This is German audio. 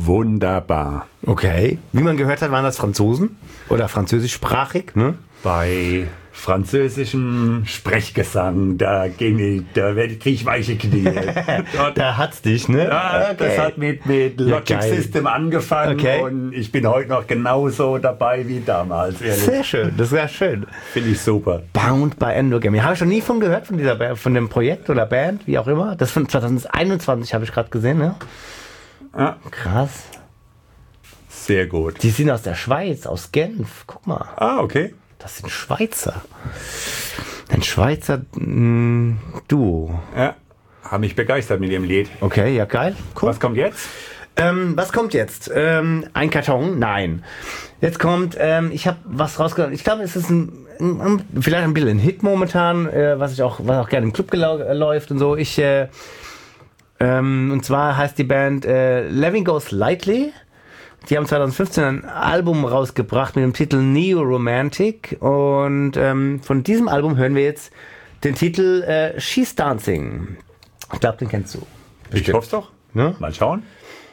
wunderbar. Okay. Wie man gehört hat, waren das Franzosen oder französischsprachig, ne? Bei französischem Sprechgesang, da kriege ich weiche Knie. Da hat's dich, ne? Ja, Okay. das hat mit Logic geil. System angefangen und ich bin heute noch genauso dabei wie damals. Ehrlich. Sehr schön, das wäre schön. Finde ich super. Bound by Endogamy. Habe ich schon nie von gehört, von dieser Band, von dem Projekt oder Band, wie auch immer. Das von 2021 habe ich gerade gesehen, ne? Ja, Krass. sehr gut. Die sind aus der Schweiz, aus Genf. Guck mal, Ah, okay. das sind Schweizer. Ein Schweizer Duo. Ja, habe mich begeistert mit dem Lied. Okay, ja geil. Cool. Was kommt jetzt? Was kommt jetzt? Ein Karton? Nein. Jetzt kommt, ich habe was rausgenommen. Ich glaube, es ist vielleicht ein bisschen ein Hit momentan, was auch gerne im Club läuft und so. Und zwar heißt die Band Living Goes Lightly. Die haben 2015 ein Album rausgebracht mit dem Titel Neo Romantic. Und von diesem Album hören wir jetzt den Titel She's Dancing. Ich glaube, den kennst du. Ich hoffe es doch. Ne? Mal schauen.